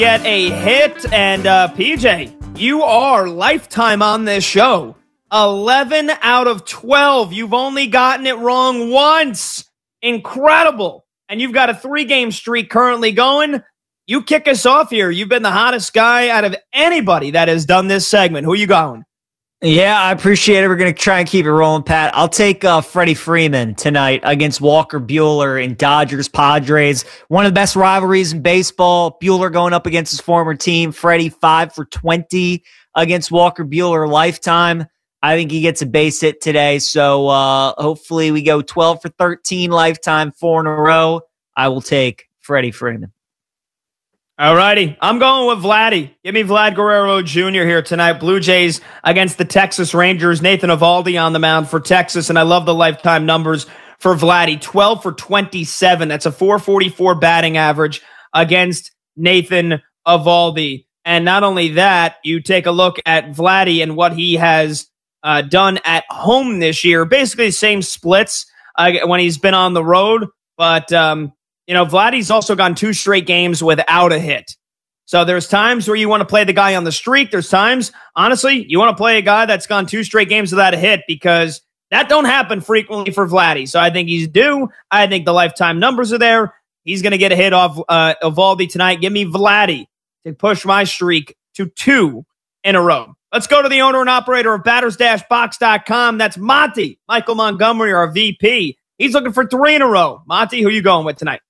get a hit. And PJ, you are lifetime on this show. 11 out of 12. You've only gotten it wrong once. Incredible. And you've got a 3-game streak currently going. You kick us off here. You've been the hottest guy out of anybody that has done this segment. Who are you going? Yeah, I appreciate it. We're going to try and keep it rolling, Pat. I'll take Freddie Freeman tonight against Walker Buehler in Dodgers-Padres. One of the best rivalries in baseball. Buehler going up against his former team. Freddie 5 for 20 against Walker Buehler lifetime. I think he gets a base hit today. So hopefully we go 12 for 13 lifetime, 4 in a row. I will take Freddie Freeman. All righty. I'm going with Vladdy. Give me Vlad Guerrero Jr. here tonight. Blue Jays against the Texas Rangers. Nathan Eovaldi on the mound for Texas, and I love the lifetime numbers for Vladdy. 12 for 27. That's a 444 batting average against Nathan Eovaldi. And not only that, you take a look at Vladdy and what he has done at home this year. Basically the same splits when he's been on the road, but Vladdy's also gone 2 straight games without a hit. So there's times where you want to play the guy on the streak. There's times, honestly, you want to play a guy that's gone 2 straight games without a hit because that don't happen frequently for Vladdy. So I think he's due. I think the lifetime numbers are there. He's going to get a hit off Eovaldi tonight. Give me Vladdy to push my streak to 2 in a row. Let's go to the owner and operator of batters-box.com. That's Monty, Michael Montgomery, our VP. He's looking for 3 in a row. Monty, who are you going with tonight?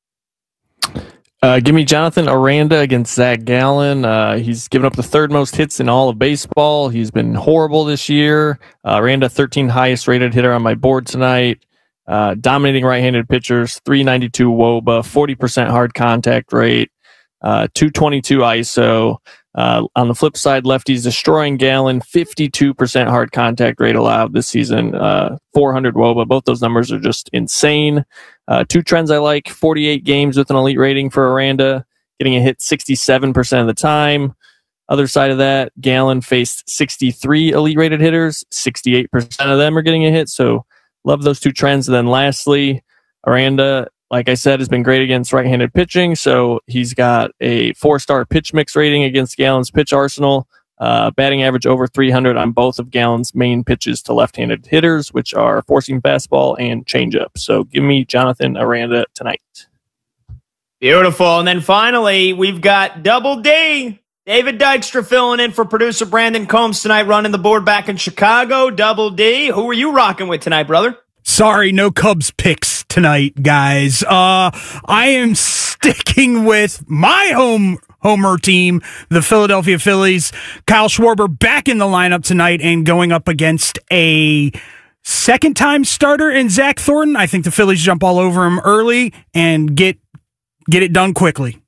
Give me Jonathan Aranda against Zach Gallen. He's given up the 3rd most hits in all of baseball. He's been horrible this year. Aranda, 13th highest rated hitter on my board tonight. Dominating right-handed pitchers, 392 WOBA, 40% hard contact rate, 222 ISO. On the flip side, lefties destroying Gallen, 52% hard contact rate allowed this season, 400 WOBA. Both those numbers are just insane. 2 trends I like: 48 games with an elite rating for Aranda, getting a hit 67% of the time. Other side of that, Gallen faced 63 elite rated hitters, 68% of them are getting a hit. So love those 2 trends. And then lastly, Aranda, like I said, has been great against right-handed pitching. So he's got a 4-star pitch mix rating against Gallen's pitch arsenal. Batting average over 300 on both of Gallen's main pitches to left-handed hitters, which are four-seam fastball and changeup. So give me Jonathan Aranda tonight. Beautiful. And then finally, we've got Double D. David Dykstra filling in for producer Brandon Combs tonight, running the board back in Chicago. Double D, who are you rocking with tonight, brother? Sorry, no Cubs picks tonight, guys. I am sticking with my homer team, the Philadelphia Phillies. Kyle Schwarber back in the lineup tonight and going up against a second-time starter in Zach Thornton. I think the Phillies jump all over him early and get it done quickly.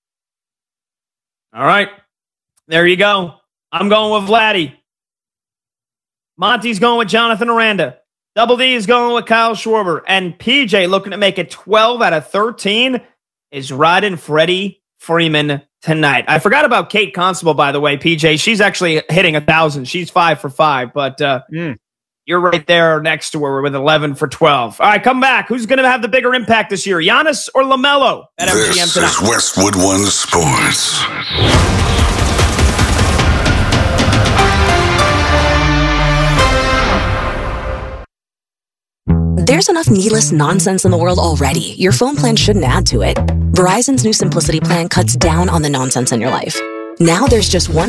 All right. There you go. I'm going with Vladdy. Monty's going with Jonathan Aranda. Double D is going with Kyle Schwarber. And PJ, looking to make it 12 out of 13, is riding Freddie Freeman tonight. I forgot about Kate Constable, by the way, PJ. She's actually hitting 1,000. She's 5 for 5, but you're right there next to her with 11 for 12. All right, come back. Who's going to have the bigger impact this year, Giannis or LaMelo at MGM tonight? This is Westwood One Sports. There's enough needless nonsense in the world already. Your phone plan shouldn't add to it. Verizon's new Simplicity plan cuts down on the nonsense in your life. Now there's just one